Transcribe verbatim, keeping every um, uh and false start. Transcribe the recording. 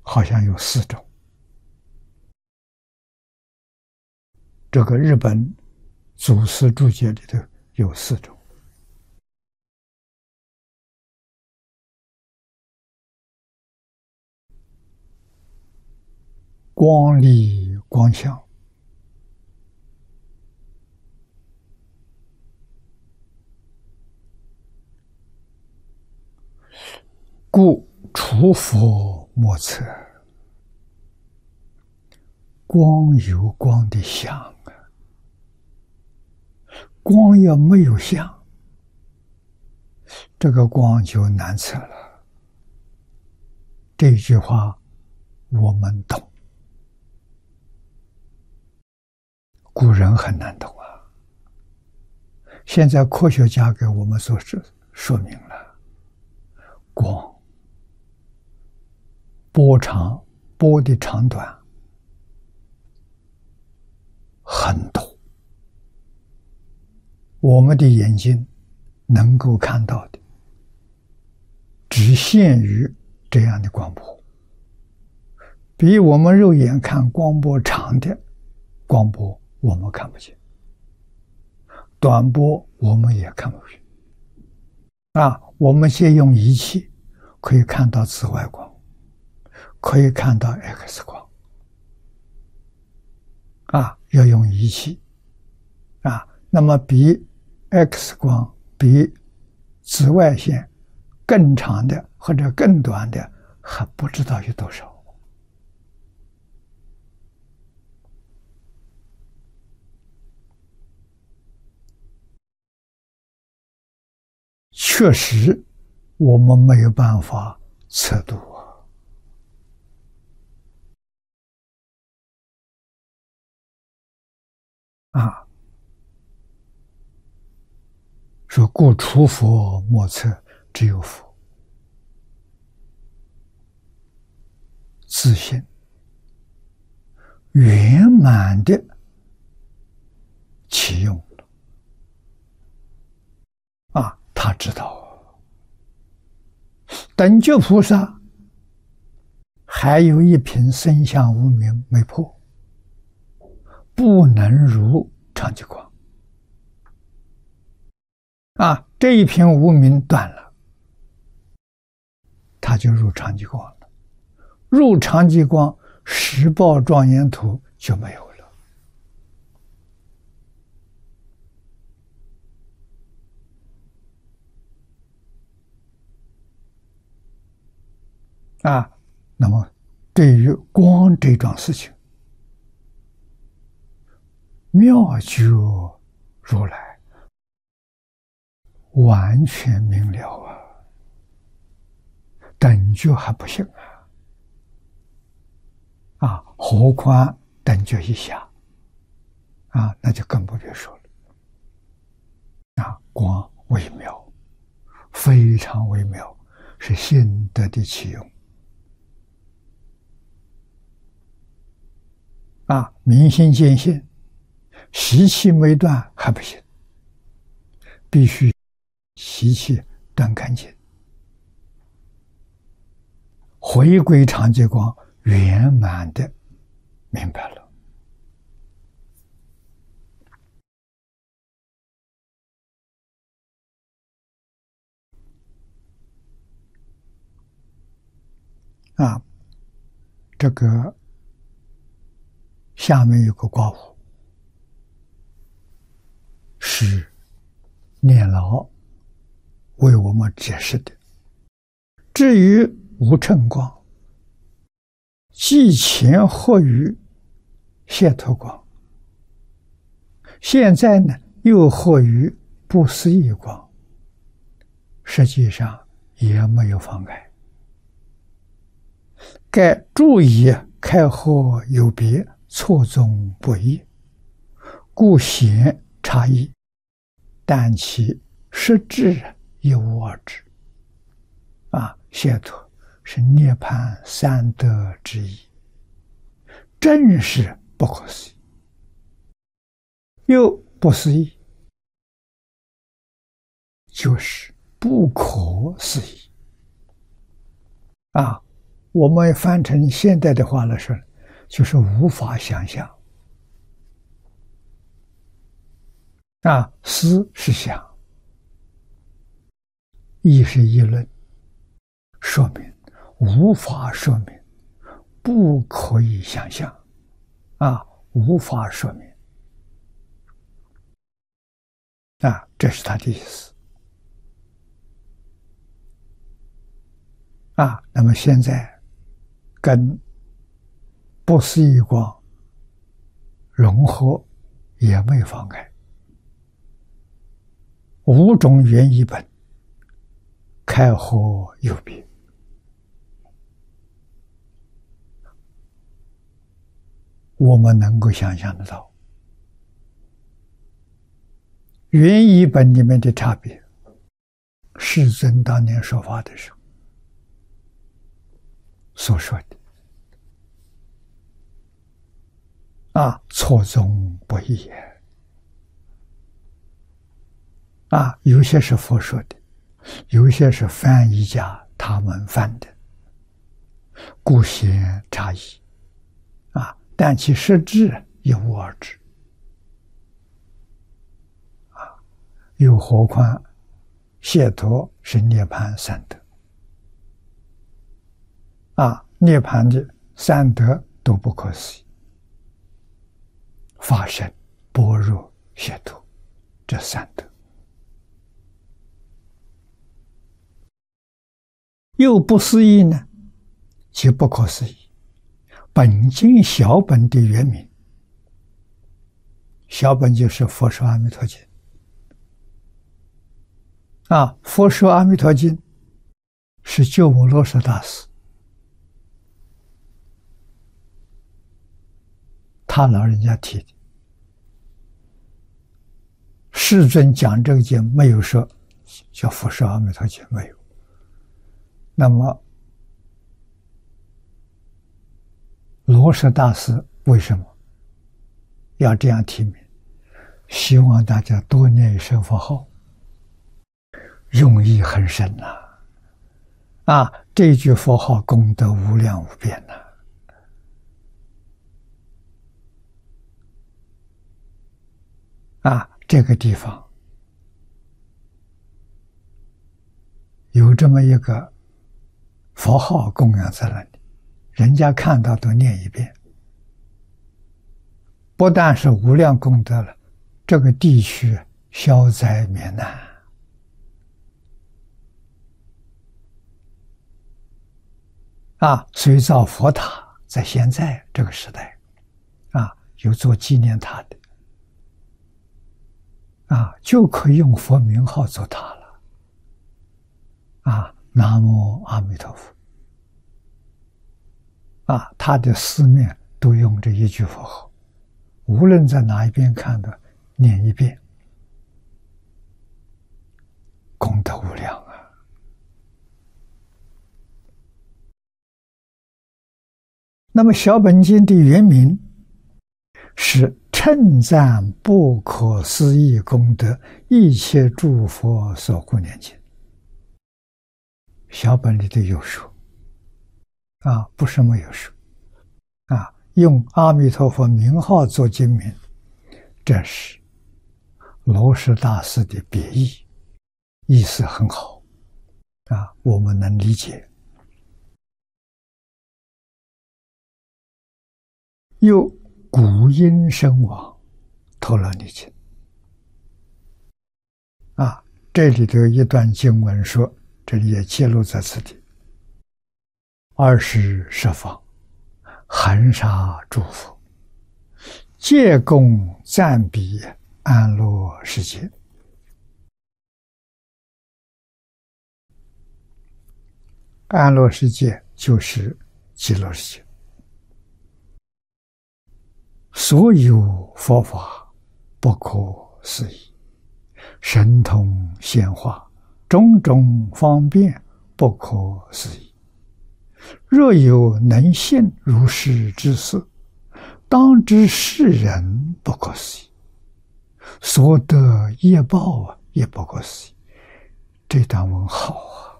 好像有四种。这个日本祖师注解里头有四种。光力光相，故除佛莫测。光有光的相啊，光要没有相，这个光就难测了。这句话我们懂，古人很难懂啊。现在科学家给我们所说说明了，光波长波的长短很多，我们的眼睛能够看到的只限于这样的光波，比我们肉眼看光波长的光波我们看不见，短波我们也看不见。啊，我们先用仪器可以看到紫外光，可以看到 X 光。啊，要用仪器。啊，那么比 X 光、比紫外线更长的或者更短的还不知道有多少。确实我们没有办法测度啊。啊，说故除佛莫测，只有佛自信圆满的启用啊，他知道。等觉菩萨还有一品身相无明没破，不能入常寂光。啊，这一品无明断了，他就入常寂光了。入常寂光，十报庄严土就没有了。啊，那么对于光这桩事情，妙觉如来完全明了啊，等觉还不行啊！啊，何况等觉以下啊，那就更不必说了。啊，光微妙，非常微妙，是心得的启用。啊，明心见性，习气没断还不行，必须习气断干净，回归常寂光，圆满的明白了。啊，这个下面有个卦物，是念老为我们解释的。至于无谶光，既前合于解脱光，现在呢又合于不思议光，实际上也没有妨碍。该注意开合有别，错综不一，故显差异，但其实质一无二致。啊，解脱是涅槃三德之一，真是不可思议，又不思议，就是不可思议。啊， 我们翻成现代的话来说，就是无法想象。啊，思是想，议是议论，说明无法说明，不可以想象，啊，无法说明。啊，这是他的意思。啊，那么现在跟不思议光融合也没妨碍。五种原一本，开合有别。我们能够想象得到，原一本里面的差别，世尊当年说法的时候所说的，啊，错综不一也。啊，有些是佛说的，有些是翻译家他们翻的，故显差异。啊，但其实质一无二致。啊，又何况解脱是涅槃三德。啊，涅槃的三德都不可思议，法身、般若、解脱，这三德。又不思议呢，即不可思议。本经小本的原名，小本就是《佛说阿弥陀经》。啊，《佛说阿弥陀经》是鸠摩罗什大师他老人家提的。世尊讲这个经没有说叫《佛说阿弥陀经》，没有。那么罗什大师为什么要这样提名？希望大家多念一声佛号，用意很深呐、啊！啊，这句佛号功德无量无边呐、啊！啊，这个地方有这么一个佛号供养在那里，人家看到都念一遍，不但是无量功德了，这个地区消灾免难。啊，所以造佛塔，在现在这个时代，啊，有做纪念塔的，啊，就可以用佛名号做塔了。啊，南无阿弥陀佛。啊，他的四面都用这一句佛号，无论在哪一边看到，念一遍，功德无量啊！那么小本经的原名是称赞不可思议功德，一切诸佛所护念经。小本里头有说，啊，不是没有说，啊，用阿弥陀佛名号做经名，这是罗什大师的别意，意思很好，啊，我们能理解。又古音声王陀罗尼经，啊，这里头一段经文说，这里也记录在此地。二十十方，恒沙诸佛，皆共赞彼安乐世界。安乐世界就是极乐世界。所有佛法不可思议，神通显化，种种方便不可思议。若有能信如是之事，当知世人不可思议，所得业报啊也不可思议。这段文好啊！